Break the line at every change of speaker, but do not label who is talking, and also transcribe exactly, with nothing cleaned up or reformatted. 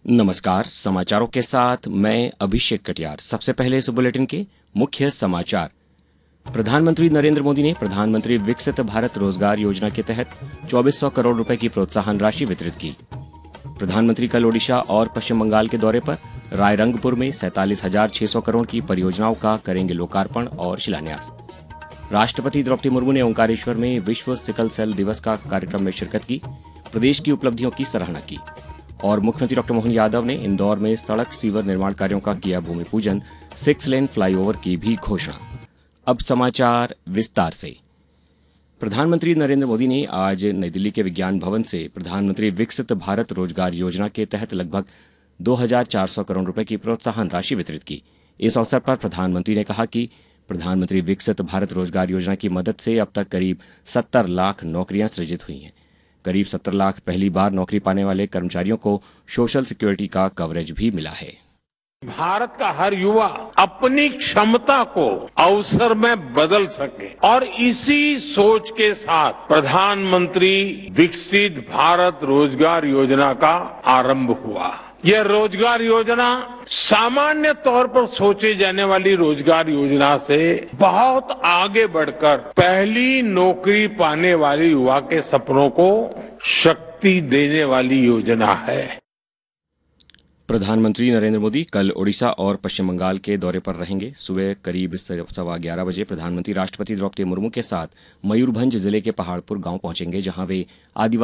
नमस्कार, समाचारों के साथ मैं अभिषेक कटियार। सबसे पहले इस बुलेटिन के मुख्य समाचार। प्रधानमंत्री नरेंद्र मोदी ने प्रधानमंत्री विकसित भारत रोजगार योजना के तहत चौबीस सौ करोड़ रुपए की प्रोत्साहन राशि वितरित की। प्रधानमंत्री कल ओडिशा और पश्चिम बंगाल के दौरे पर रायरंगपुर में सैंतालीस हजार छह सौ करोड़ की परियोजनाओं का करेंगे लोकार्पण और शिलान्यास। राष्ट्रपति द्रौपदी मुर्मू ने ओंकारेश्वर में विश्व सिकल सेल दिवस का कार्यक्रम में शिरकत की, प्रदेश की उपलब्धियों की सराहना की। और मुख्यमंत्री डॉक्टर मोहन यादव ने इंदौर में सड़क सीवर निर्माण कार्यों का किया भूमि पूजन, सिक्स लेन फ्लाईओवर की भी घोषणा। अब समाचार विस्तार से। प्रधानमंत्री नरेंद्र मोदी ने आज नई दिल्ली के विज्ञान भवन से प्रधानमंत्री विकसित भारत रोजगार योजना के तहत लगभग दो हजार चार सौ करोड़ रुपए की प्रोत्साहन राशि वितरित की। इस अवसर पर प्रधानमंत्री ने कहा कि प्रधानमंत्री विकसित भारत रोजगार योजना की मदद से अब तक करीब सत्तर लाख नौकरियां सृजित हुई हैं। करीब सत्तर लाख पहली बार नौकरी पाने वाले कर्मचारियों को सोशल सिक्योरिटी का कवरेज भी मिला है।
भारत का हर युवा अपनी क्षमता को अवसर में बदल सके और इसी सोच के साथ प्रधानमंत्री विकसित भारत रोजगार योजना का आरंभ हुआ। यह रोजगार योजना सामान्य तौर पर सोचे जाने वाली रोजगार योजना से बहुत आगे बढ़कर पहली नौकरी पाने वाले युवा के सपनों को शक्ति देने वाली योजना है।
प्रधानमंत्री नरेंद्र मोदी कल ओडिशा और पश्चिम बंगाल के दौरे पर रहेंगे। सुबह करीब सवा ग्यारह बजे प्रधानमंत्री राष्ट्रपति द्रौपदी मुर्मू के साथ मयूरभंज जिले के पहाड़पुर गांव पहुंचेंगे, जहां वे आदिवासी